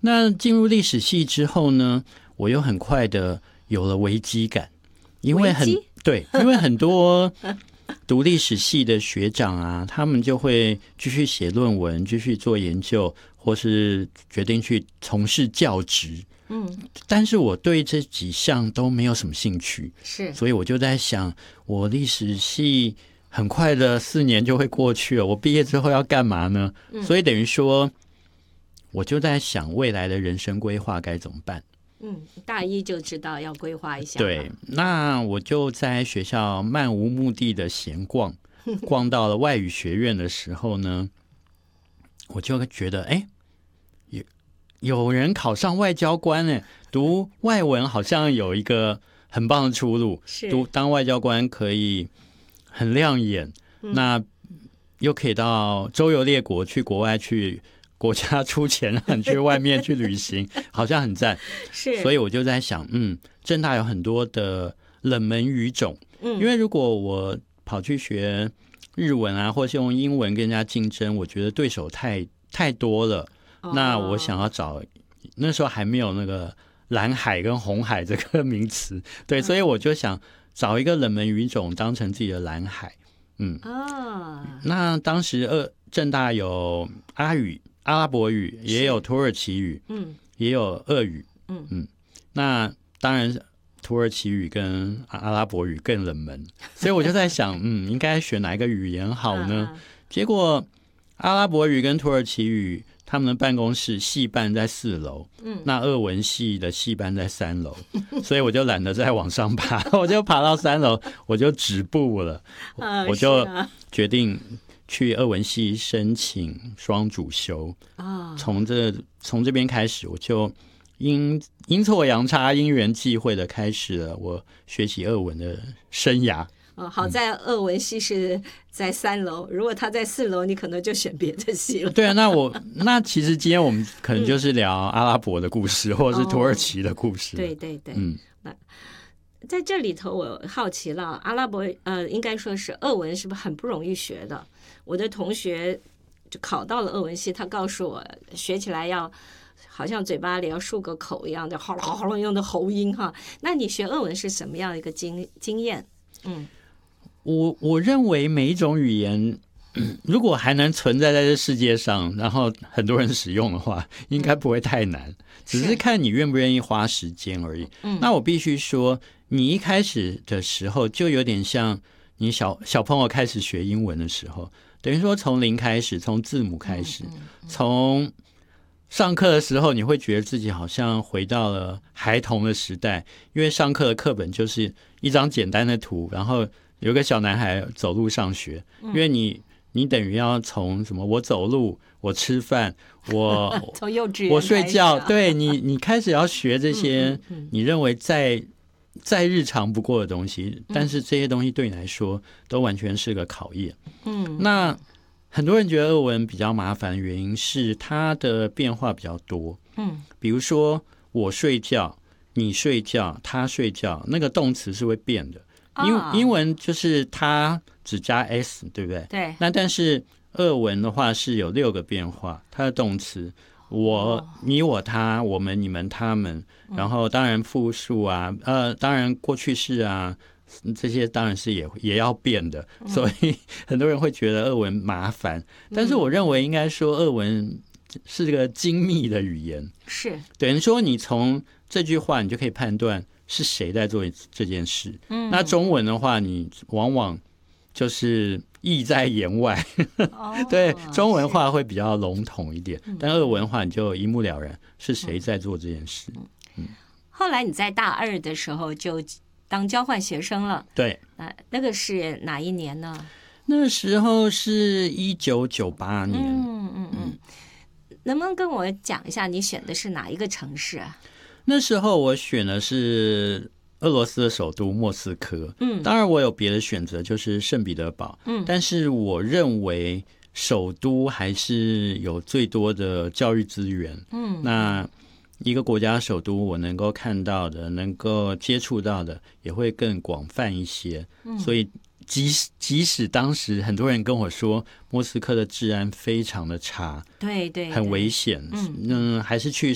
那进入历史系之后呢，我又很快的有了危机感，因为因为很多读历史系的学长啊，他们就会继续写论文，继续做研究，或是决定去从事教职。但是我对这几项都没有什么兴趣，所以我就在想，我历史系很快的4年就会过去了，我毕业之后要干嘛呢？所以等于说，我就在想未来的人生规划该怎么办。 大一就知道要规划一下。 对，那我就在学校漫无目的的闲逛，逛到了外语学院的时候呢，我就觉得，有人考上外交官，读外文好像有一个很棒的出路，当外交官可以很亮眼，那又可以到周游列国，去国外去。国家出钱让你去外面去旅行，好像很赞。所以我就在想，政大有很多的冷门语种，因为如果我跑去学日文啊，或是用英文跟人家竞争，我觉得对手太多了。那我想要找，那时候还没有那个蓝海跟红海这个名词，对，所以我就想找一个冷门语种当成自己的蓝海。那当时政大有阿拉伯语，也有土耳其语，也有俄语，那当然土耳其语跟阿拉伯语更冷门，所以我就在想，应该选哪一个语言好呢？结果阿拉伯语跟土耳其语，他们的办公室系办在4楼，那俄文系的系办在3楼，所以我就懒得再往上爬，我就爬到3楼，我就止步了，我就决定去俄文系申请双主修，从这边开始，我就阴错阳差、因缘际会的开始了我学习俄文的生涯。 好在俄文系是在3楼，如果他在4楼，你可能就选别的系了。 对啊，那其实今天我们可能就是聊阿拉伯的故事，或者是土耳其的故事。 对，那在这里头，我好奇了，阿拉伯应该说是俄文，是不是很不容易学的？我的同学就考到了俄文系，他告诉我学起来要好像嘴巴里要漱个口一样的，哗啦哗啦用的喉音哈。那你学俄文是什么样的一个经验？ 我认为每一种语言，如果还能存在在这世界上，然后很多人使用的话，应该不会太难，只是看你愿不愿意花时间而已。那我必须说，你一开始的时候就有点像你小朋友开始学英文的时候，等于说从零开始，从字母开始，从上课的时候你会觉得自己好像回到了孩童的时代，因为上课的课本就是一张简单的图，然后有个小男孩走路上学，因为你等于要从什么我走路，我吃饭， 从幼稚园我睡觉，对你开始要学这些你认为再日常不过的东西，但是这些东西对你来说都完全是个考验。那很多人觉得俄文比较麻烦的原因是它的变化比较多。比如说我睡觉，你睡觉，他睡觉，那个动词是会变的。英文就是它只加 s， 对不对？ 对。 那但是俄文的话是有6个变化，它的动词我、你、我、他、我们、你们、他们，然后当然复数啊，当然过去式啊，这些当然是也要变的，所以很多人会觉得俄文麻烦，但是我认为应该说俄文是个精密的语言， 是等于说你从这句话你就可以判断是谁在做这件事。那中文的话，你往往就是意在言外，对，中文话会比较笼统一点，但俄文话你就一目了然是谁在做这件事。 后来你在大2的时候就当交换学生了， 对， 那个是哪一年呢？ 那时候是1998年。 能不能跟我讲一下你选的是哪一个城市啊？ 那时候我选的是俄罗斯的首都莫斯科，当然我有别的选择，就是圣彼得堡，但是我认为首都还是有最多的教育资源，那一个国家首都我能够看到的，能够接触到的也会更广泛一些，所以即使当时很多人跟我说莫斯科的治安非常的差， 对， 很危险，还是去